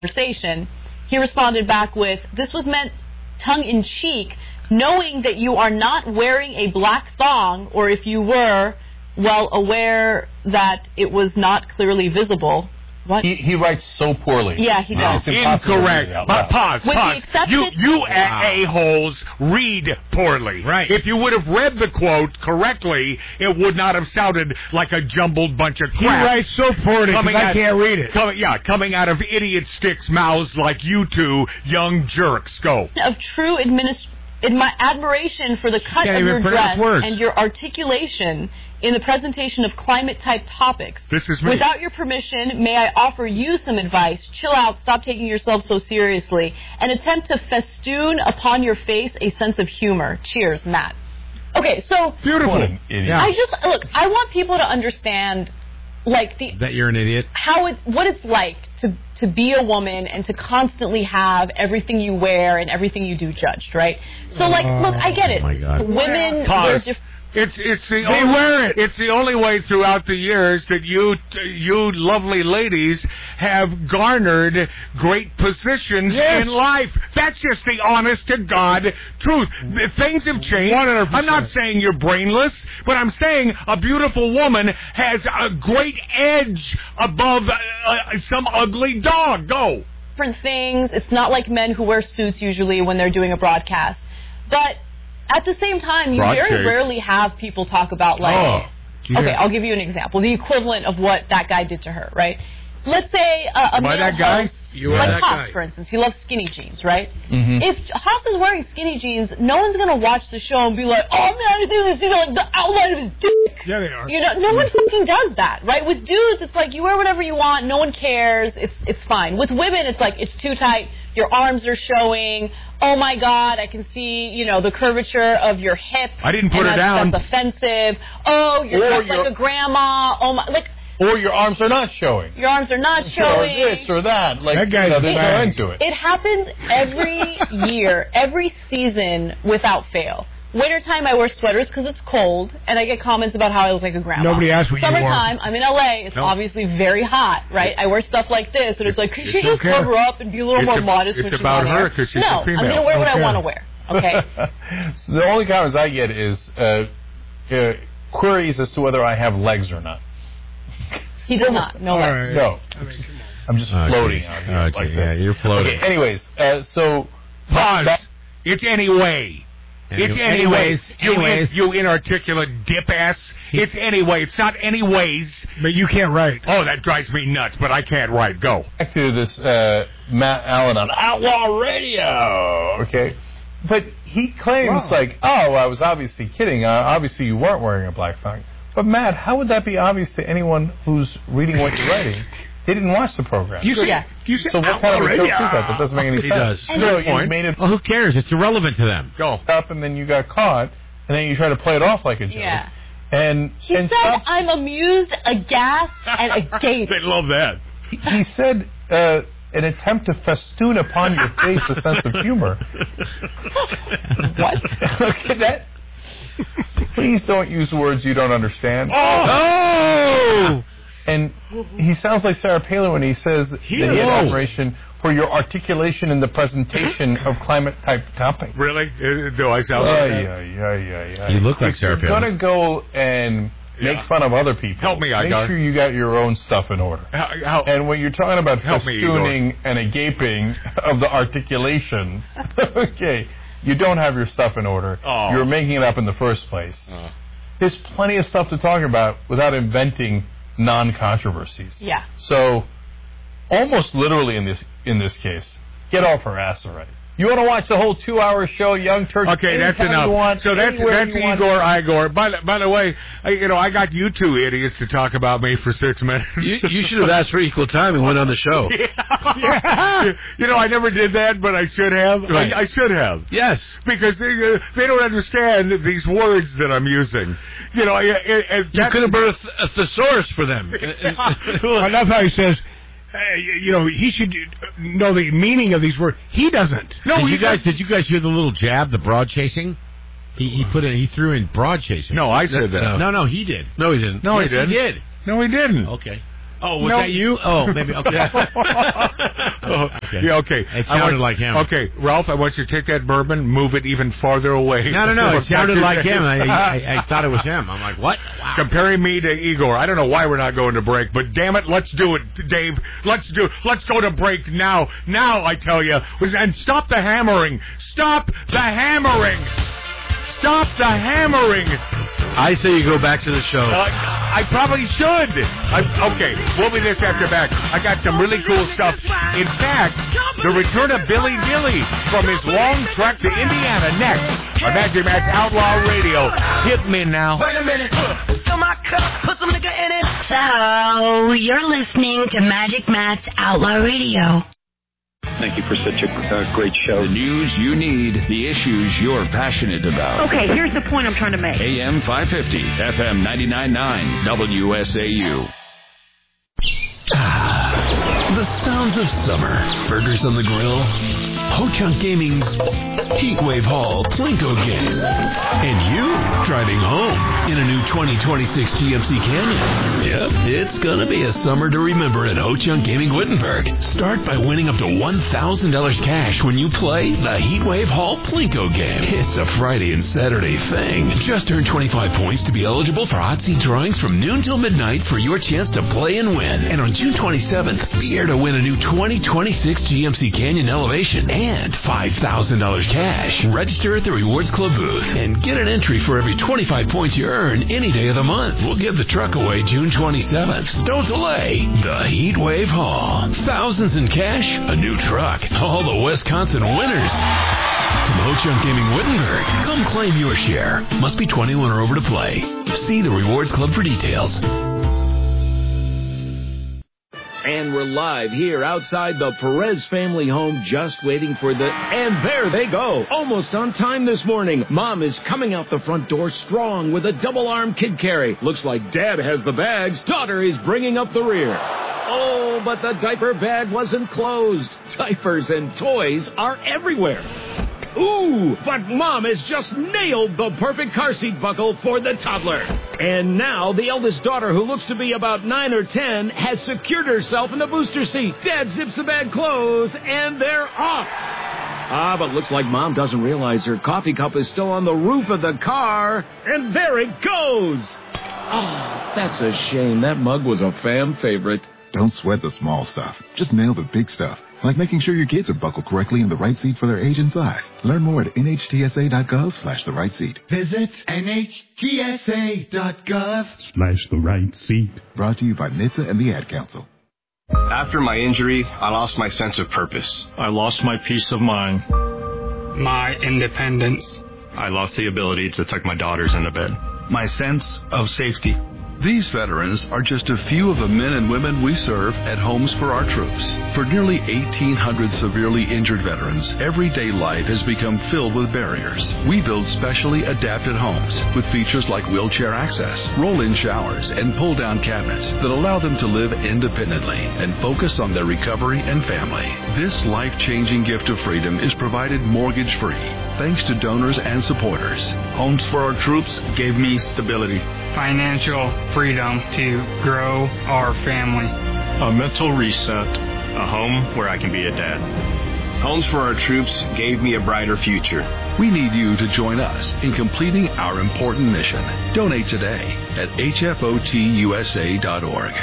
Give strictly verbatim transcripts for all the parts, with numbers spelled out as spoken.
conversation, he responded back with, "This was meant tongue-in-cheek, knowing that you are not wearing a black thong, or if you were, well, aware that it was not clearly visible." What? He, he writes so poorly. Yeah, he does. Incorrect. But pause, With pause. You, you wow. a-holes read poorly. Right. If you would have read the quote correctly, it would not have sounded like a jumbled bunch of crap. He writes so poorly because I can't read it. Coming, yeah, coming out of idiot sticks' mouths like you two young jerks. Go. Of true administ- in my admiration for the cut of your dress and your articulation in the presentation of climate-type topics. This is me. Without your permission, may I offer you some advice? Chill out, stop taking yourself so seriously, and attempt to festoon upon your face a sense of humor. Cheers, Matt. Okay, so... Beautiful. Yeah. I just, look, I want people to understand, like, the... That you're an idiot? How it, what it's like to, to be a woman and to constantly have everything you wear and everything you do judged, right? So, like, look, I get it. Oh, my God. Women wear different... It's it's the they only, wear it. It's the only way throughout the years that you you lovely ladies have garnered great positions yes. in life. That's just the honest to God truth. Things have changed. one hundred percent. I'm not saying you're brainless, but I'm saying a beautiful woman has a great edge above uh, some ugly dog. Go. Different things. It's not like men who wear suits usually when they're doing a broadcast, but. At the same time, you Broadcast. very rarely have people talk about, like, oh, okay, I'll give you an example, the equivalent of what that guy did to her, right? Let's say uh, a male that guy? host, You like that Haas, guy. for instance, he loves skinny jeans, right? Mm-hmm. If Haas is wearing skinny jeans, no one's going to watch the show and be like, oh, man, I think this is like the outline of his dick. Yeah, they are. You know, no one fucking does that, right? With dudes, it's like you wear whatever you want, no one cares, it's it's fine. With women, it's like it's too tight, your arms are showing. Oh my God, I can see, you know, the curvature of your hip. I didn't put and her that's, down. That's offensive. Oh, you're Or dressed you're- like a grandma. Oh my, like Or your arms are not showing. your arms are not Or showing. this or that. Like, That guy's you know, there's no mad. end to it. It happens every year, every season without fail. Wintertime, I wear sweaters because it's cold, and I get comments about how I look like a grandma. Nobody asked what you wore. Summertime, I'm in L A. It's No. obviously very hot, right? I wear stuff like this, and it's like, could you It's just okay. cover up and be a little It's more a- modest it's when she's about on her air? 'cause she's no, a female. I'm going to wear what Okay. I want to wear, okay? So the only comments I get is uh, uh, queries as to whether I have legs or not. He does not. No All legs. right. No. I mean, come on. I'm just Okay. floating out here Okay, like yeah, this. you're floating. Okay, anyways, uh, so... Pause. that- It's anyway. It's Any- anyways. You, anyways. in, you inarticulate dip ass. It's anyway. It's not anyways. But you can't write. Oh, that drives me nuts, but I can't write. Go. back to this uh, Matt Allen on Outlaw Radio, okay? But he claims, Wow. like, oh, I was obviously kidding. Uh, obviously, you weren't wearing a black thong. But, Matt, how would that be obvious to anyone who's reading what you're writing? They didn't watch the program. You say, Yeah. you say So what kind of a joke is that? That doesn't make any He sense. does. You know, Good you point. made it Well, who cares? It's irrelevant to them. Go. up, and then you got caught, and then you try to play it off like a joke. Yeah. And He and said, stop- I'm amused, aghast, and agape. They love that. he said uh, an attempt to festoon upon your face a sense of humor. What? Okay, that. Please don't use words you don't understand. Oh! And he sounds like Sarah Palin when he says that he had Whoa. admiration for your articulation in the presentation of climate-type topics. Really? Uh, Do I sound Yeah, like that? yeah, yeah, yeah, yeah. You look like If Sarah you're Palin. gonna go and make Yeah. fun of other people. Help me, Make Igar. sure you got your own stuff in order. How, how, And when you're talking about Help me, festooning and a gaping of the articulations, okay, you don't have your stuff in order. Oh. You're making it up in the first place. Uh. There's plenty of stuff to talk about without inventing non-controversies. Yeah. So, almost literally in this in this case, get off her ass already. You want to watch the whole two-hour show, Young Turks? Okay, that's anytime enough. You want, so that's anywhere that's you want. Igor Igor. By the, by the way, I, you know I got you two idiots to talk about me for six minutes. You, you should have asked for equal time and went on the show. yeah. yeah. You know I never did that, but I should have. Right. I, I should have. Yes. Because they, uh, they don't understand these words that I'm using. You know, it, it, You could have been a, th- a thesaurus for them. I love how he says, hey, you know, he should know the meaning of these words. He doesn't. No, did he you guys? doesn't. Did you guys hear the little jab, the broad chasing? He he put in. He threw in broad chasing. No, I said that. No, no, he did. No, he didn't. No, yes, he didn't. He did. No, he didn't. Okay. Oh, was No. that you? Oh, maybe. Okay. Oh, okay. Yeah, okay. It I sounded want- like him. Okay, Ralph, I want you to take that bourbon, move it even farther away. No, no, no. It sounded like him. I, I, I, I thought it was him. I'm like, what? Wow. Comparing me to Igor. I don't know why we're not going to break, but damn it, let's do it, Dave. Let's do Let's go to break now. Now, I tell you. And stop the hammering. Stop the hammering. Stop the hammering. I say you go back to the show. Uh, I probably should. I, okay, we'll be this after back. I got some really cool stuff. In fact, the return of Billy Dilly from his long trek to Indiana next on Magic Matt's Outlaw Radio. Hit me now. Wait a minute. Fill my cup, put some nigga in it. So, you're listening to Magic Matt's Outlaw Radio. Thank you for such a uh, great show. The news you need, the issues you're passionate about. Okay, here's the point I'm trying to make. A M five fifty, F M ninety-nine point nine, W S A U. Ah, the sounds of summer. Burgers on the grill. Ho-Chunk Gaming's Heatwave Hall Plinko game. And you driving home in a new twenty twenty-six G M C Canyon. Yep, it's gonna be a summer to remember at Ho-Chunk Gaming Wittenberg. Start by winning up to one thousand dollars cash when you play the Heatwave Hall Plinko game. It's a Friday and Saturday thing. Just earn twenty-five points to be eligible for hot seat drawings from noon till midnight for your chance to play and win. And on June twenty-seventh, be here to win a new twenty twenty-six G M C Canyon Elevation and five thousand dollars cash. Register at the Rewards Club booth and get an entry for every twenty-five points you earn any day of the month. We'll give the truck away June twenty-seventh. So don't delay. The Heatwave Hall. Thousands in cash, a new truck. All the Wisconsin winners. From Ho-Chunk Gaming Wittenberg, come claim your share. Must be twenty-one or over to play. See the Rewards Club for details. And we're live here outside the Perez family home, just waiting for the... And there they go. Almost on time this morning. Mom is coming out the front door strong with a double-arm kid carry. Looks like Dad has the bags. Daughter is bringing up the rear. Oh, but the diaper bag wasn't closed. Diapers and toys are everywhere. Ooh, but Mom has just nailed the perfect car seat buckle for the toddler. And now the eldest daughter, who looks to be about nine or ten, has secured herself in the booster seat. Dad zips the bag closed, and they're off. Ah, but looks like Mom doesn't realize her coffee cup is still on the roof of the car. And there it goes. Oh, that's a shame. That mug was a fan favorite. Don't sweat the small stuff. Just nail the big stuff. Like making sure your kids are buckled correctly in the right seat for their age and size. Learn more at nhtsa.gov slash the right seat. Visit nhtsa.gov slash the right seat. Brought to you by N H T S A and the Ad Council. After my injury, I lost my sense of purpose. I lost my peace of mind. My independence. I lost the ability to tuck my daughters into bed. My sense of safety. These veterans are just a few of the men and women we serve at Homes for Our Troops. For nearly eighteen hundred severely injured veterans, everyday life has become filled with barriers. We build specially adapted homes with features like wheelchair access, roll-in showers, and pull-down cabinets that allow them to live independently and focus on their recovery and family. This life-changing gift of freedom is provided mortgage-free thanks to donors and supporters. Homes for Our Troops gave me stability, financial freedom to grow our family, a mental reset, a home where I can be a dad. Homes for Our Troops gave me a brighter future. We need you to join us in completing our important mission. Donate today at H F O T U S A dot org.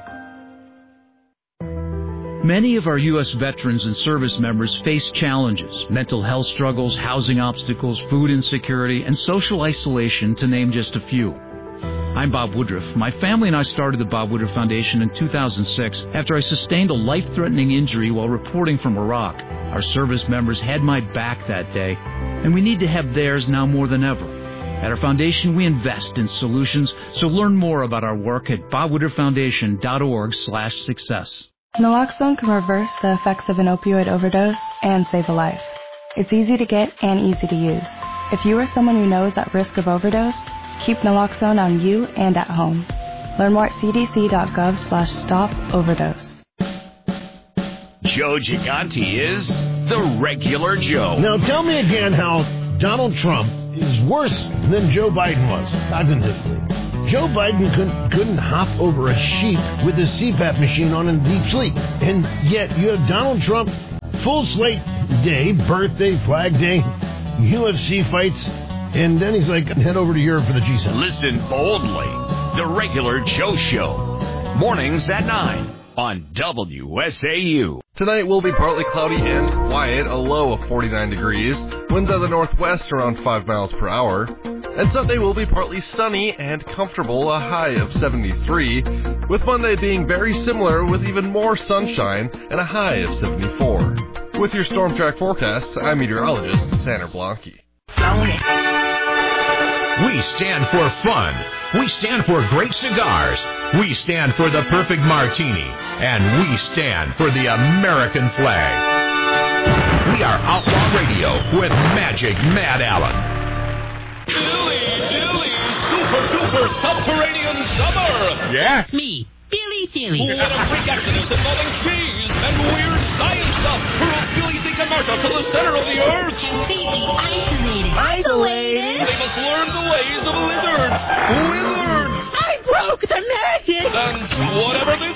Many of our U S veterans and service members face challenges, mental health struggles, housing obstacles, food insecurity, and social isolation, to name just a few. I'm Bob Woodruff. My family and I started the Bob Woodruff Foundation in two thousand six after I sustained a life-threatening injury while reporting from Iraq. Our service members had my back that day, and we need to have theirs now more than ever. At our foundation, we invest in solutions, so learn more about our work at bob woodruff foundation dot org slash success. Naloxone can reverse the effects of an opioid overdose and save a life. It's easy to get and easy to use. If you or someone you know is at risk of overdose, keep naloxone on you and at home. Learn more at c d c dot gov slash stop overdose. Joe Gigante is the regular Joe. Now tell me again how Donald Trump is worse than Joe Biden was cognitively. Joe Biden couldn't, couldn't hop over a sheep with his C PAP machine on in deep sleep. And yet you have Donald Trump, full slate day, birthday, Flag Day, U F C fights, and then he's like, head over to Europe for the G seven. Listen boldly. The Regular Joe Show. Mornings at nine on W S A U. Tonight will be partly cloudy and quiet, a low of forty-nine degrees. Winds out of the northwest around five miles per hour. And Sunday will be partly sunny and comfortable, a high of seventy-three, with Monday being very similar with even more sunshine and a high of seventy-four. With your Storm Track forecast, I'm meteorologist Sander Blanke. We stand for fun. We stand for great cigars. We stand for the perfect martini. And we stand for the American flag. We are Outlaw Radio with Magic Matt Allen. Dilly, dilly, super duper subterranean summer. Yes. Me, Billy Dilly. What a freak accident involving cheese and weird science stuff. Prove Billy D. Commercial to the center of the earth. Completely isolated. Isolated? They must learn the ways of lizards. Lizards. I broke the magic. And whatever this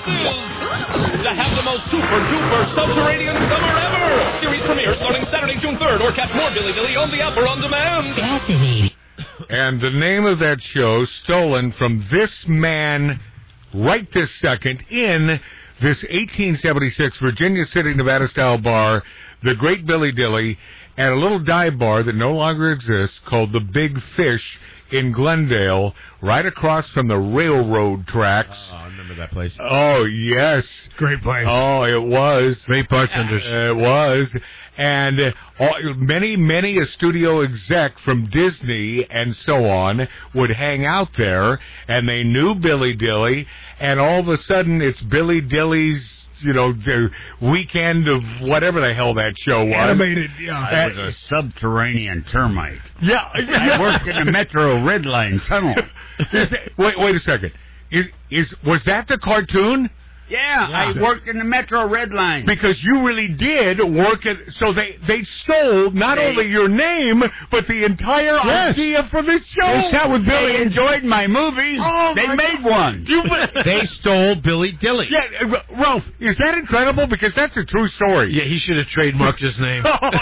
is, to have the most super duper subterranean summer ever. Series premiere starting Saturday, June third, or catch more Billy Dilly on the app or on demand. Fascinating. And the name of that show, stolen from this man right this second in this eighteen seventy-six Virginia City, Nevada-style bar, the Great Billy Dilly, at a little dive bar that no longer exists called the Big Fish in Glendale, right across from the railroad tracks. Oh, I remember that place. Oh, yes. Great place. Oh, it was. Great bartenders. Uh, it was. And uh, all, many, many a studio exec from Disney and so on would hang out there, and they knew Billy Dilly, and all of a sudden it's Billy Dilly's, you know, the weekend of whatever the hell that show was. Animated, yeah. It was a subterranean termite. Yeah. I worked in the Metro Red Line tunnel. Is it, wait, wait a second. Is, is was that the cartoon? Yeah, yeah, I worked in the Metro Red Line. Because you really did work at... So they, they stole not they, only your name, but the entire yes. idea for this show. They sat with Billy. They enjoyed my movies. Oh, they my made God. one. You, they stole Billy Dilly. Yeah, uh, Ralph, is that incredible? Because that's a true story. Yeah, he should have trademarked his name.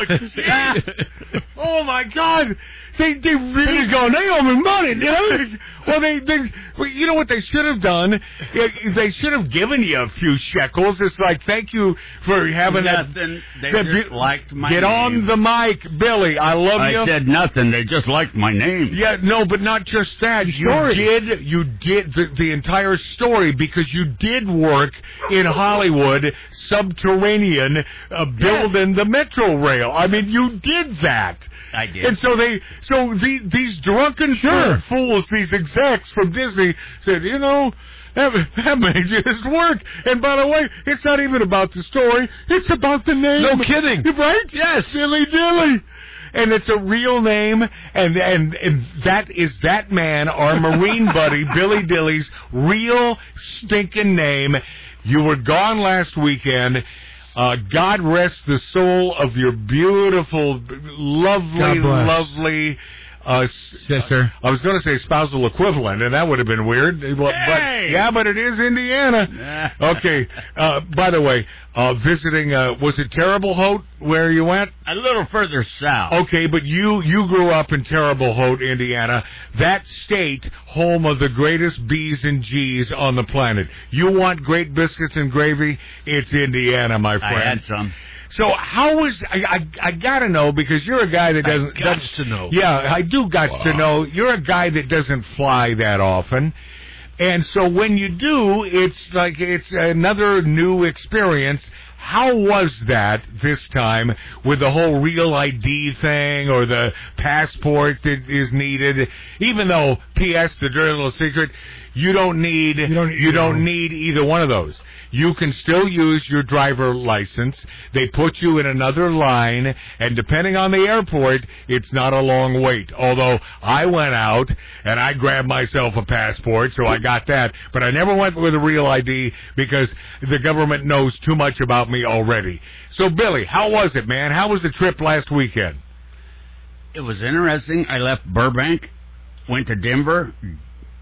oh, oh, my God. They, they really go, they owe me money, dude. Well, they, they, well, you know what they should have done? They should have given you a few shekels. It's like, thank you for having nothing. that. They that, just liked my get name. on the mic, Billy. I love I you. I said nothing. They just liked my name. Yeah, no, but not just that. You story. did, you did the, the entire story because you did work in Hollywood, subterranean, uh, building yes. the Metro Rail. I mean, you did that. I did. And so they, so the, these drunken sure. fools, these execs from Disney said, you know, that, that may just work. And by the way, it's not even about the story; it's about the name. No kidding, right? Yes, Billy Dilly. And it's a real name, and, and and that is that man, our Marine buddy, Billy Dilly's real stinking name. You were gone last weekend. Uh, God rest the soul of your beautiful, lovely, lovely uh, sister. I was going to say spousal equivalent, and that would have been weird. But, hey! yeah, but it is Indiana. Okay. Uh, by the way, uh, visiting, uh, was it Terrible Haute where you went? A little further south. Okay, but you, you grew up in Terrible Haute, Indiana. That state, home of the greatest B's and G's on the planet. You want great biscuits and gravy? It's Indiana, my friend. I had some. So how was I? I, I got to know because you're a guy that doesn't. I got to know. Yeah, I do got wow. to know. You're a guy that doesn't fly that often, and so when you do, it's like it's another new experience. How was that this time with the whole real I D thing or the passport that is needed? Even though, P S, the dirty little secret, you don't need you don't, you don't need either one of those. You can still use your driver license. They put you in another line, and depending on the airport, it's not a long wait. Although I went out and I grabbed myself a passport, so I got that. But I never went with a real I D because the government knows too much about me already. So, Billy, how was it, man? How was the trip last weekend? It was interesting. I left Burbank, went to Denver,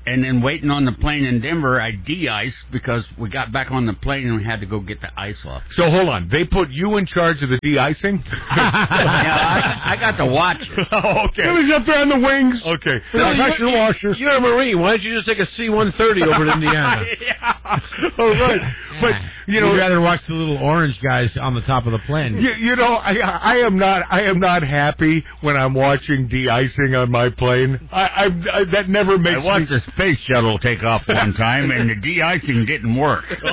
And then waiting on the plane in Denver, I de-iced because we got back on the plane and we had to go get the ice off. So hold on. They put you in charge of the de-icing? yeah, I, I got to watch it. Oh, okay. He was up there on the wings. Okay. Well, No, pressure you, washer. You're a Marine. Why don't you just take a C one thirty over to Indiana? yeah. All right. But, you know... You'd rather watch the little orange guys on the top of the plane. You, you know, I, I am not I am not happy when I'm watching de-icing on my plane. I, I, I that never makes I watched me... the space shuttle take off one time, and the de-icing didn't work. It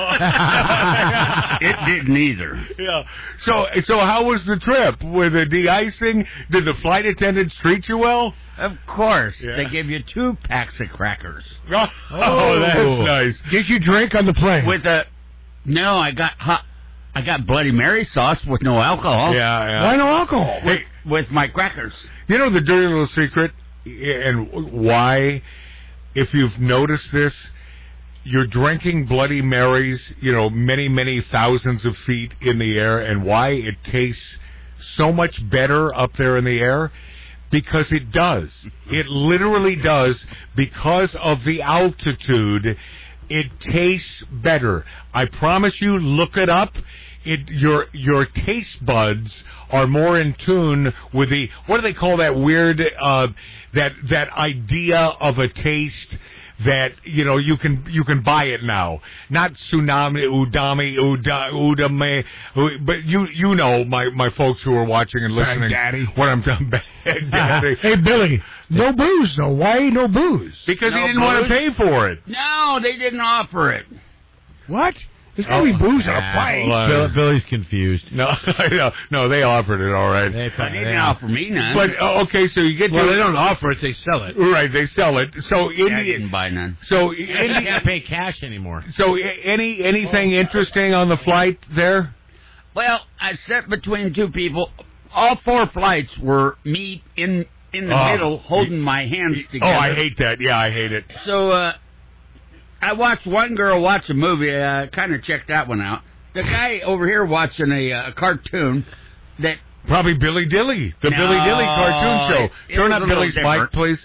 didn't either. Yeah. So, so how was the trip with the de-icing? Did the flight attendants treat you well? Of course. Yeah. They give you two packs of crackers. Oh, oh that's nice. Did you drink on the plane? With a... No, I got hot... I got Bloody Mary sauce with no alcohol. Yeah, yeah. Why no alcohol? With, with my crackers. You know the dirty little secret and why, if you've noticed this, you're drinking Bloody Marys, you know, many, many thousands of feet in the air, and why it tastes so much better up there in the air? Because it does. It literally does. Because of the altitude, it tastes better. I promise you, look it up. It your your taste buds are more in tune with the, what do they call that weird uh, that that idea of a taste that, you know, you can you can buy it now. Not tsunami, udami, uda, udame, but you you know, my, my folks who are watching and listening, Daddy. what I'm talking about. Daddy. Hey, Billy, no booze, though. Why no booze? Because No he didn't want to booze? pay for it. No, they didn't offer it. What? There's got to be booze on a plane. Well, Bill, Billy's confused. No, no, no, they offered it all right. They, They didn't offer me none. But uh, okay, so you get Well, to they don't offer it; they sell it. right. They sell it. So Yeah, I Indi- didn't buy none. so You Indi- can't pay cash anymore. so any anything interesting on the flight there? Well, I sat between two people. All four flights were me in in the Oh. middle, holding my hands Oh, together. I hate that. Yeah, I hate it. So uh, I watched one girl watch a movie. I uh, kind of checked that one out. The guy over here watching a, uh, cartoon that... Probably Billy Dilly, the No, Billy Dilly cartoon show. it- it Turn was up a little Billy's mic, different. please.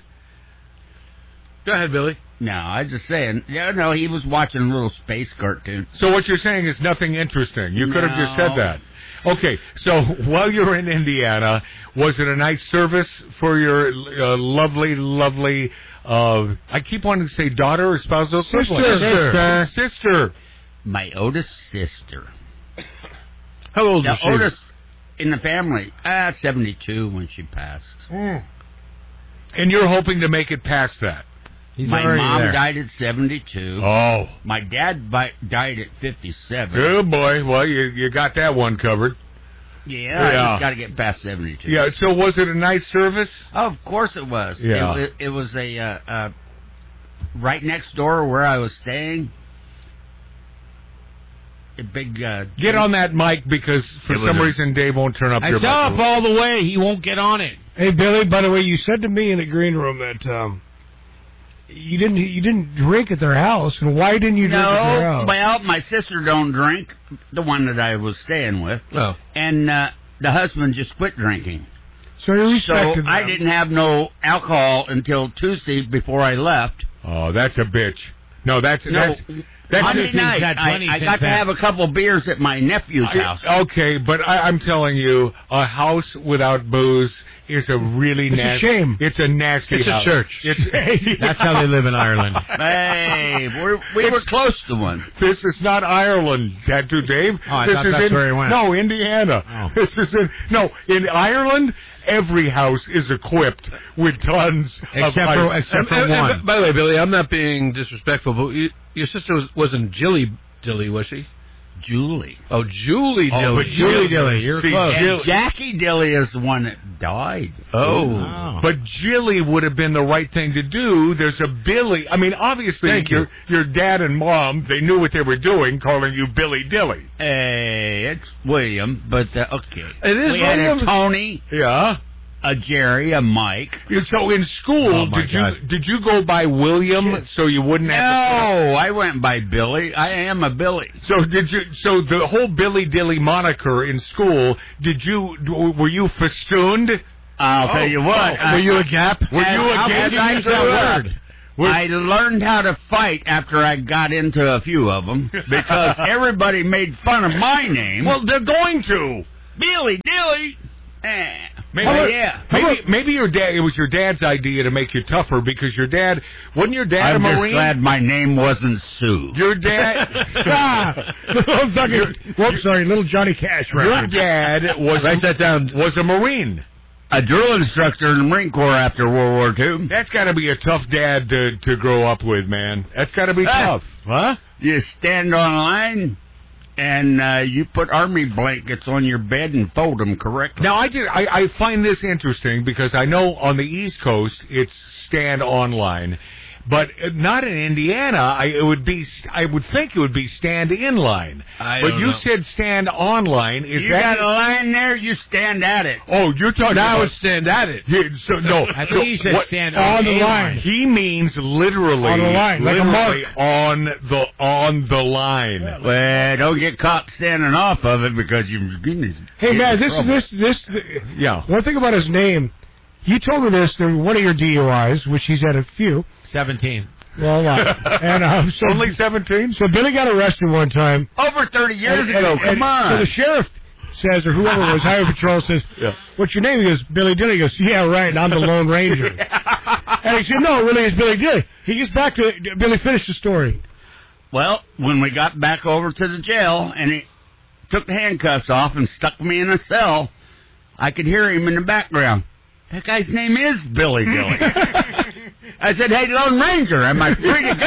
Go ahead, Billy. No, I was just saying. Yeah, no, he was watching a little space cartoon. So what you're saying is nothing interesting. You could have just said No. that. Okay, so while you're in Indiana, was it a nice service for your uh, lovely, lovely, uh, I keep wanting to say daughter or spousal equivalent? Sister. Sister. My oldest sister. How old The is she? oldest in the family. Ah, seventy-two when she passed. And you're hoping to make it past that? He's My already mom there. died at seventy-two. Oh. My dad bi- died at fifty-seven. Good boy. Well, you you got that one covered. Yeah, I Yeah. just got to get past seventy-two. Yeah, so was it a nice service? Oh, of course it was. Yeah. It, it, it was a uh, uh, right next door where I was staying. A big. Uh, Get on that mic because for It was some a- reason Dave won't turn up your It's up mic. all the way. He won't get on it. Hey, Billy, by the way, you said to me in the green room that um, you didn't you didn't drink at their house, and why didn't you drink at their No, house? well, my sister don't drink, the one that I was staying with, Oh. and uh, the husband just quit drinking. So you So respected I them. didn't have no alcohol until Tuesday before I left. Oh, that's a bitch. No, that's No, that's that's Monday night, had I, plenty I since got to then. have a couple beers at my nephew's house. I- okay, but I, I'm telling you, a house without booze is a really It's a nasty. shame. It's a nasty. It's a house. church. It's That's how they live in Ireland. Hey, we're, we were close to one. This is not Ireland, Tattoo Dave. Oh, I this thought is that's in, where he went. No, Indiana. Oh. This is in no in Ireland. Every house is equipped with tons Except of for ice. except for And- and- one. by the way, Billy, I'm not being disrespectful, but you, your sister was, wasn't Jilly Dilly, was she? Julie. Oh, Julie Oh, Dilly. but Julie Dilly, you're See, close. And Jill- Jackie Dilly is the one that died. Oh. Oh. But Jilly would have been the right thing to do. There's a Billy. I mean, obviously, Thank your you. your dad and mom, they knew what they were doing, calling you Billy Dilly. Hey, it's William, but uh, okay. It is we had a William? Tony, Yeah. a Jerry, a Mike. So in school, Oh, my did you God. did you go by William so you wouldn't No, have to? I went by Billy. I am a Billy. So did you? So the whole Billy Dilly moniker in school, did you? Were you festooned? I'll tell you what. Oh, were you a Gap? Were as- you a how Gap? did I Use grew that up? word. I learned how to fight after I got into a few of them because everybody made fun of my name. Well, they're going to. Billy Dilly. Eh. Maybe, Oh, yeah. maybe, maybe your dad. It was your dad's idea to make you tougher because your dad wasn't your dad I'm a just Marine. glad my name wasn't Sue. Your dad. ah, little fucking, whoops, sorry, little Johnny Cash. Your reference. dad was Write that down. Was a Marine. A drill instructor in the Marine Corps after World War Two. That's got to be a tough dad to to grow up with, man. That's got to be Ah. tough, huh? You stand on a line, and uh, you put army blankets on your bed and fold them correctly. Now, I did. I, I find this interesting because I know on the East Coast it's stand online, but not in Indiana. I it would be. I would think it would be stand in line. I but don't you know. said stand online. Is you that got a line there, you stand at it. Oh, you're talking Now about it's stand at it. Yeah, so no, I think so he said what- stand on on the a line. He means literally On the line, like a literally on the on the line. Well, don't get caught standing off of it because you. Hey, man, this is this this. Yeah. One thing about his name, you told me this in one of your D U Is, which he's had a few. Seventeen. Well, a lot. and um, so, Only seventeen. So Billy got arrested one time. Over thirty years and, ago. and, Come and, on. So the sheriff says, or whoever was highway patrol says, Yeah. "What's your name?" He goes, "Billy Dilly." He goes, "Yeah, right. And I'm the Lone Ranger." And he said, "No, it really is Billy Dilly." He gets back to Billy. Finish the story. Well, when we got back over to the jail and he took the handcuffs off and stuck me in a cell, I could hear him in the background. That guy's name is Billy Dilly. I said, "Hey, Lone Ranger, am I free to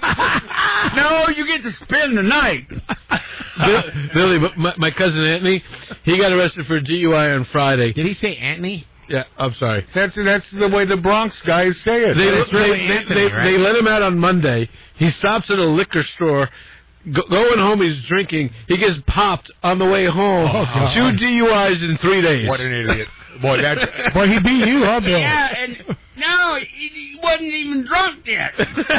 go?" "No, you get to spend the night." Bill, Billy, but my, my cousin Anthony, he got arrested for a D U I on Friday. Did he say Anthony? Yeah, I'm sorry. That's that's the way the Bronx guys say it. They, It's really they, they, Anthony, they, right? they let him out on Monday. He stops at a liquor store. Go, going home, he's drinking. He gets popped on the way home. God. Two D U Is in three days. What an idiot. Boy, that's Boy, he beat you, huh, Bill? Yeah, and no, he, he wasn't even drunk yet.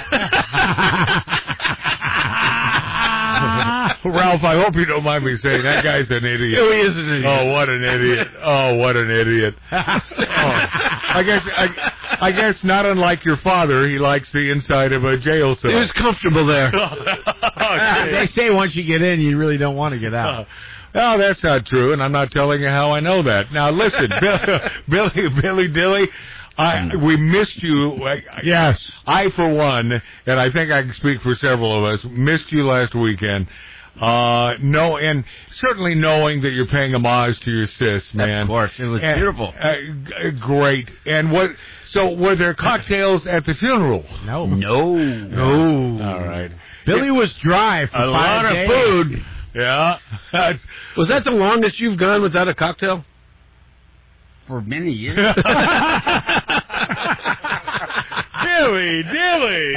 Ralph, I hope you don't mind me saying that guy's an idiot. Oh, he is an idiot. Oh, what an idiot. Oh, what an idiot. Oh, I guess I, I guess not unlike your father, he likes the inside of a jail cell. He was comfortable there. They say once you get in, you really don't want to get out. No, that's not true, and I'm not telling you how I know that. Now, listen, Bill, Billy, Billy Dilly, I, we missed you. I, Yes. I, for one, and I think I can speak for several of us, missed you last weekend. Uh, no, and certainly knowing that you're paying homage to your sis, man. Of course, it was And, beautiful. Uh, g- great. And what? So, were there cocktails at the funeral? No. No. No. All right. Billy was dry for A five lot of days. food. Yeah. That's, Was that the longest you've gone without a cocktail? For many years. Dilly, Dilly.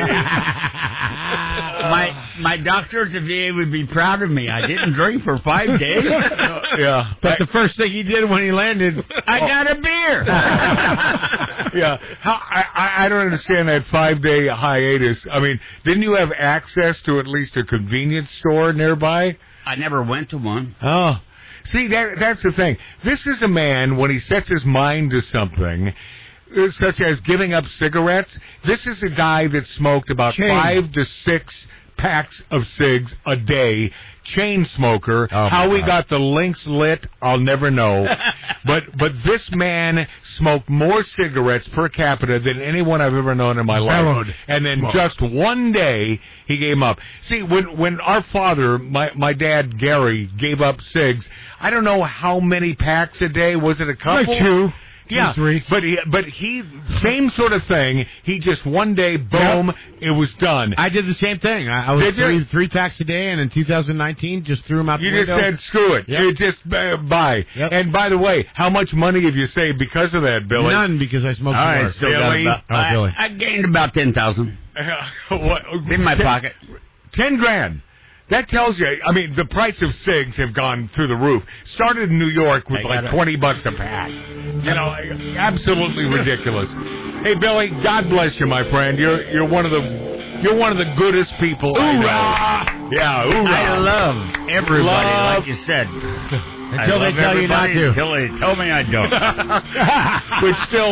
my my doctors at V A would be proud of me. I didn't drink for five days. Yeah. But the first thing he did when he landed, I got a beer. Yeah, how, I, I I don't understand that five day hiatus. I mean, didn't you have access to at least a convenience store nearby? I never went to one. Oh, see that that's the thing. This is a man when he sets his mind to something, uh, such as giving up cigarettes. This is a guy that smoked about Chain. five to six packs of cigs a day. Chain smoker. Oh, my How he God. got the links lit, I'll never know. but but this man smoked more cigarettes per capita than anyone I've ever known in my life. Bellowed. And then just one day he gave up. See, when when our father, my my dad Gary, gave up cigs, I don't know how many packs a day. Was it a couple? Like two. Yeah, three. but he, but he, same sort of thing. He just one day, boom, it was done. I did the same thing. I, I was Did you? three, three packs a day, and in two thousand nineteen, just threw them out You the just window. said, screw it. Yep. You just uh, buy. Yep. And by the way, how much money have you saved because of that, Billy? None, because I smoked All right, more. still got Billy? about, Oh, I, Billy. I gained about ten thousand what, in my ten, pocket. Ten grand. That tells you, I mean, the price of cigs have gone through the roof. Started in New York with I like gotta- twenty bucks a pack. You know, absolutely ridiculous. Hey, Billy, God bless you, my friend. You're you're one of the you're one of the goodest people I know. Yeah, hoorah. I love everybody, Love. like you said. Until I they love tell you not everybody to. Until they tell me I don't. Which still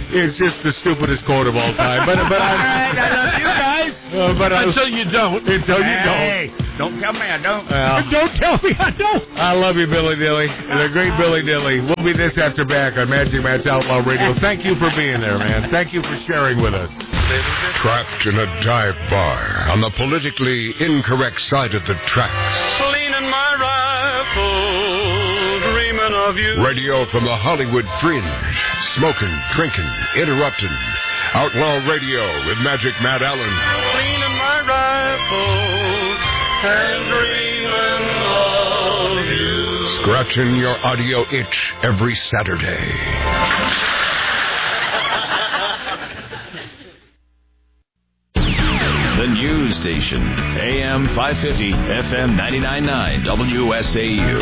is just the stupidest quote of all time. But but I, All right, I love you guys. uh, but I, Until you don't. until you Hey, don't tell me I don't. don't. Well, Don't tell me I don't. I love you, Billy Dilly. The great Billy Dilly. We'll be this after back on Magic Matt's Outlaw Radio. Thank you for being there, man. Thank you for sharing with us. Trapped in a dive bar on the politically incorrect side of the tracks. Cleaning my rifle, dreaming of you. Radio from the Hollywood fringe. Smoking, drinking, interrupting. Outlaw Radio with Magic Matt Allen. Cleaning my rifle and dreaming of you. Scratching your audio itch every Saturday. The news station, A M five fifty, F M ninety-nine point nine, W S A U.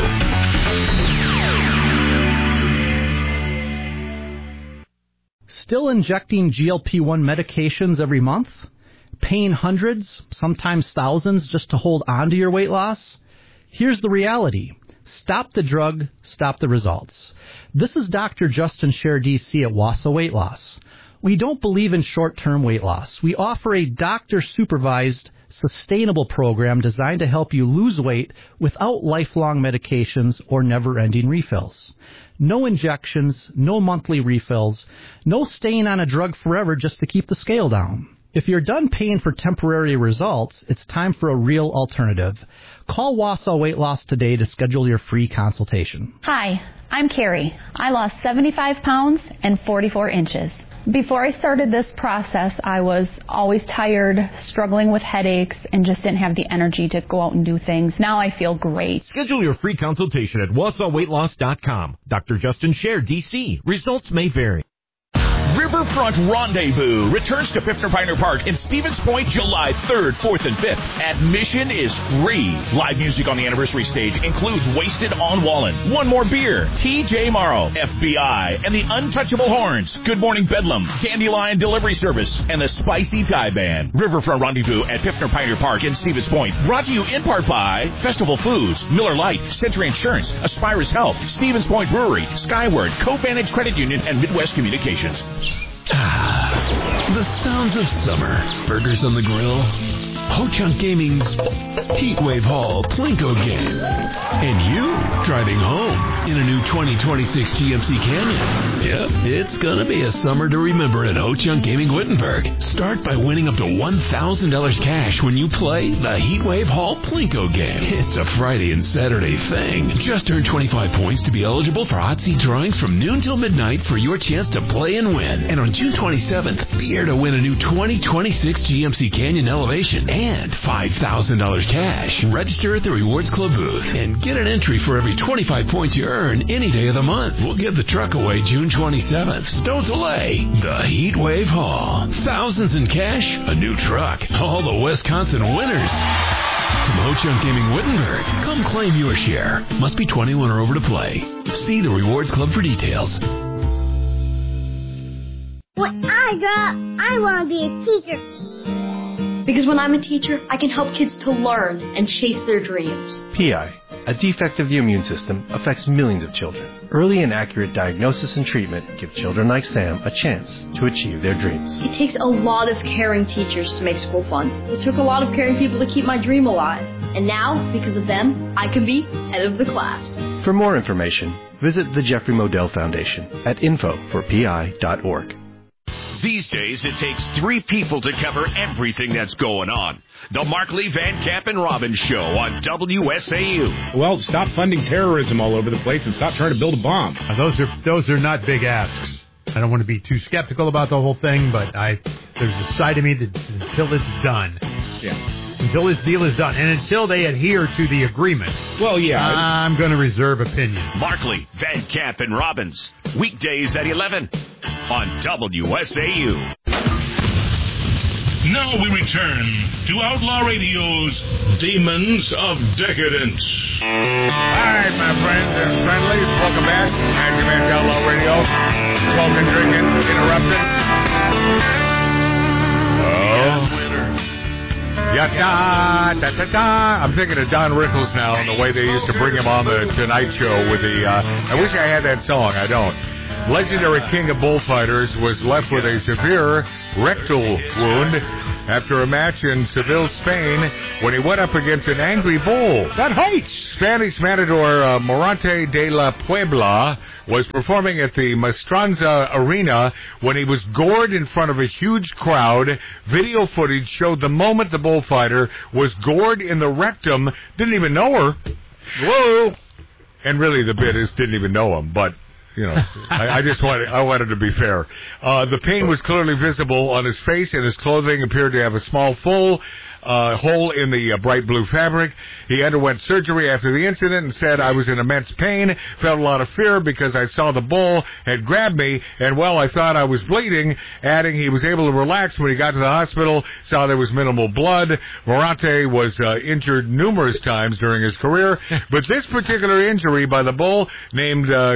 Still injecting G L P one medications every month? Paying hundreds, sometimes thousands, just to hold on to your weight loss? Here's the reality. Stop the drug, stop the results. This is Doctor Justin Scher, D C at Wassa Weight Loss. We don't believe in short-term weight loss. We offer a doctor-supervised, sustainable program designed to help you lose weight without lifelong medications or never-ending refills. No injections, no monthly refills, no staying on a drug forever just to keep the scale down. If you're done paying for temporary results, it's time for a real alternative. Call Wassa Weight Loss today to schedule your free consultation. Hi, I'm Carrie. I lost seventy-five pounds and forty-four inches. Before I started this process, I was always tired, struggling with headaches, and just didn't have the energy to go out and do things. Now I feel great. Schedule your free consultation at Wassa Weight Loss dot com. Doctor Justin Scher, D C. Results may vary. Riverfront Rendezvous returns to Piffner Pioneer Park in Stevens Point July third, fourth, and fifth. Admission is free. Live music on the anniversary stage includes Wasted on Wallen, One More Beer, T J Morrow, F B I, and the Untouchable Horns, Good Morning Bedlam, Dandelion Delivery Service, and the Spicy Thai Band. Riverfront Rendezvous at Piffner Pioneer Park in Stevens Point. Brought to you in part by Festival Foods, Miller Lite, Century Insurance, Aspirus Health, Stevens Point Brewery, Skyward, Co-Vantage Credit Union, and Midwest Communications. Ah, the sounds of summer. Burgers on the grill. Ho-Chunk Gaming's Heatwave Hall Plinko game. And you driving home in a new twenty twenty-six G M C Canyon. Yep, it's gonna be a summer to remember at Ho-Chunk Gaming Wittenberg. Start by winning up to one thousand dollars cash when you play the Heatwave Hall Plinko game. It's a Friday and Saturday thing. Just earn twenty-five points to be eligible for hot seat drawings from noon till midnight for your chance to play and win. And on June twenty-seventh, be here to win a new twenty twenty-six G M C Canyon Elevation and five thousand dollars cash. Register at the Rewards Club booth and get an entry for every twenty-five points you earn any day of the month. We'll give the truck away June twenty-seventh. So don't delay. The Heatwave Hall. Thousands in cash, a new truck. All the Wisconsin winners. From Ho-Chunk Gaming Wittenberg, come claim your share. Must be twenty-one or over to play. See the Rewards Club for details. When I grow up, I want to be a teacher. Because when I'm a teacher, I can help kids to learn and chase their dreams. P I, a defect of the immune system, affects millions of children. Early and accurate diagnosis and treatment give children like Sam a chance to achieve their dreams. It takes a lot of caring teachers to make school fun. It took a lot of caring people to keep my dream alive. And now, because of them, I can be head of the class. For more information, visit the Jeffrey Modell Foundation at info for P I dot org. These days, it takes three people to cover everything that's going on. The Markley, Van Camp, and Robbins Show on W S A U. Well, stop funding terrorism all over the place and stop trying to build a bomb. Uh, those are those are not big asks. I don't want to be too skeptical about the whole thing, but I there's a side of me that until it's done. Yeah. Until this deal is done, and until they adhere to the agreement. Well, yeah. I'm going to reserve opinion. Markley, Van Camp, and Robbins. Weekdays at eleven on W S A U. Now we return to Outlaw Radio's Demons of Decadence. All right, my friends and friendlies, welcome back. Magic Man's Outlaw Radio. Smoking, drinking, interrupted. Oh. Ya-da, da-da-da. I'm thinking of Don Rickles now and the way they used to bring him on the Tonight Show with the, uh, I wish I had that song. I don't. legendary king of bullfighters, was left with a severe rectal wound after a match in Seville, Spain, when he went up against an angry bull. That hurts. Spanish matador uh, Morante de la Puebla was performing at the Mestranza Arena when he was gored in front of a huge crowd. Video footage showed the moment the bullfighter was gored in the rectum. Didn't even know her. Whoa! And really, the bit is didn't even know him, but. You know, I, I just wanted, I wanted to be fair. Uh, the pain was clearly visible on his face, and his clothing appeared to have a small, full uh, hole in the uh, bright blue fabric. He underwent surgery after the incident and said, I was in immense pain, felt a lot of fear because I saw the bull had grabbed me, and, well, I thought I was bleeding, adding he was able to relax when he got to the hospital, saw there was minimal blood. Morante was uh, injured numerous times during his career, but this particular injury by the bull, named uh,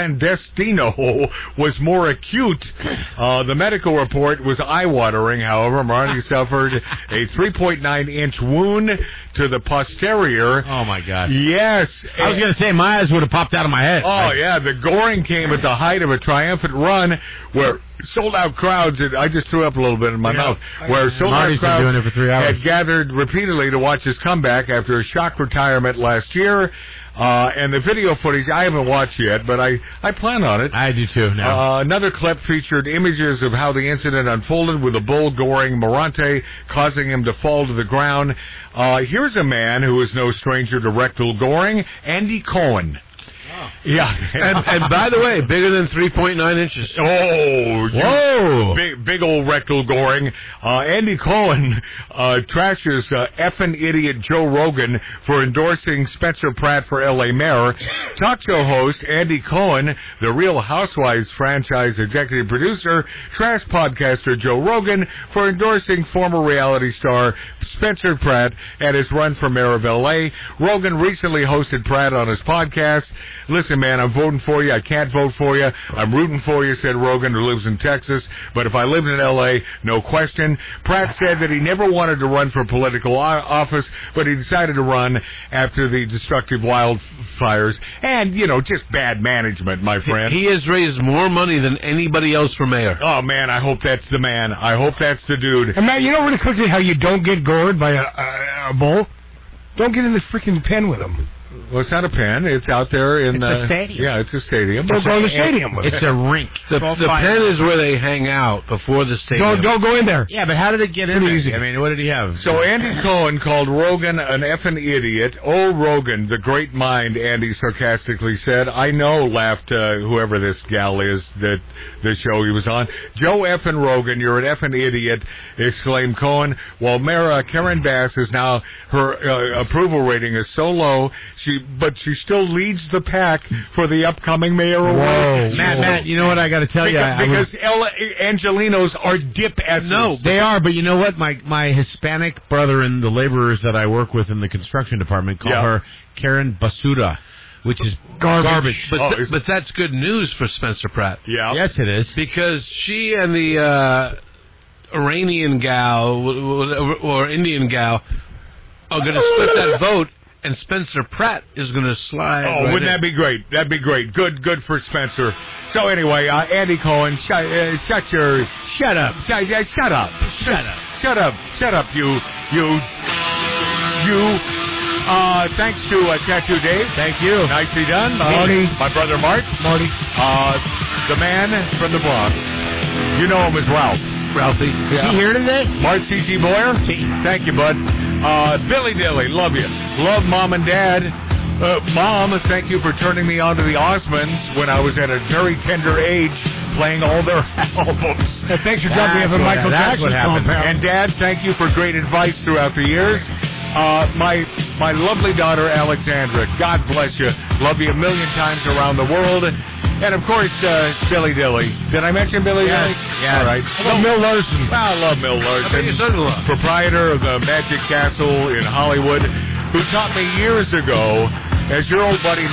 Clandestino, was more acute. Uh, the medical report was eye-watering, however. Morante suffered a three point nine inch wound to the posterior. Oh, my God. Yes. I was going to say, my eyes would have popped out of my head. Oh, like, yeah. The goring came at the height of a triumphant run where sold-out crowds, and I just threw up a little bit in my yeah, mouth, where sold-out crowds doing it for three hours. had gathered repeatedly to watch his comeback after a shock retirement last year. Uh, and the video footage, I haven't watched yet, but I, I plan on it. I do too now. Uh, another clip featured images of how the incident unfolded with a bull goring Morante, causing him to fall to the ground. Uh, here's a man who is no stranger to rectal goring, Andy Cohen. Yeah, and, and by the way, bigger than three point nine inches. Oh, whoa! Big, big old rectal goring. Uh, Andy Cohen uh, trashes uh, effing idiot Joe Rogan for endorsing Spencer Pratt for L A mayor. Talk show host Andy Cohen, the Real Housewives franchise executive producer, trash podcaster Joe Rogan for endorsing former reality star Spencer Pratt at his run for mayor of L A. Rogan recently hosted Pratt on his podcast. Listen, man, I'm voting for you. I can't vote for you. I'm rooting for you, said Rogan, who lives in Texas. But if I lived in L A, no question. Pratt said that he never wanted to run for political office, but he decided to run after the destructive wildfires and, you know, just bad management, my friend. He has raised more money than anybody else for mayor. Oh, man, I hope that's the man. I hope that's the dude. And, man, you know really quickly how you don't get gored by a, a, a bull? Don't get in the freaking pen with him. Well, it's not a pen. It's out there in it's the... a stadium. Yeah, it's a stadium. Don't go in the stadium with it. It's a rink. The, the pen is where they hang out before the stadium. Don't, don't go in there. Yeah, but how did it get in there? Easy. I mean, what did he have? So Andy Cohen called Rogan an effing idiot. Oh, Rogan, the great mind, Andy sarcastically said. I know, laughed uh, whoever this gal is that the show he was on. Joe effing Rogan, you're an effing idiot, exclaimed Cohen. While Mayor Karen Bass is now, her uh, approval rating is so low, she but she still leads the pack for the upcoming mayoral race. Matt, Matt, you know what I got to tell because, you? Because El- Angelinos are dip asses. No, they are, but you know what? My my Hispanic brother and the laborers that I work with in the construction department call yeah. her Karen Basura, which is garbage. garbage. But, oh, th- but that's good news for Spencer Pratt. Yeah. Yes, it is. Because she and the uh, Iranian gal or Indian gal are going to split that vote. And Spencer Pratt is going to slide. Oh, right wouldn't in. that be great? That'd be great. Good, good for Spencer. So anyway, uh, Andy Cohen, shut, uh, shut your, shut up, shut, uh, shut up, shut up, shut up, shut up, you, you, you. Uh, thanks to uh, Tattoo Dave. Thank you. Nicely done, Marty. Uh, my brother Mart. Marty. Uh, the man from the Bronx. You know him as Ralph. Ralphie. Yeah. Is he here today? Mart C G Boyer. Thank you, bud. Uh, Billy Dilly, love you. Love Mom and Dad. Uh, Mom, thank you for turning me on to the Osmonds when I was at a very tender age, playing all their albums. And thanks for dropping me off a Michael Jackson compound. And Dad, thank you for great advice throughout the years. Uh, my my lovely daughter, Alexandra, God bless you. Love you a million times around the world. And, of course, uh, Billy Dilly. Did I mention Billy yes, Dilly? Yeah. All right. I love Mill Larson. I love Mill Larson. How about your son-in-law? Proprietor of the Magic Castle in Hollywood, who taught me years ago, as your old buddy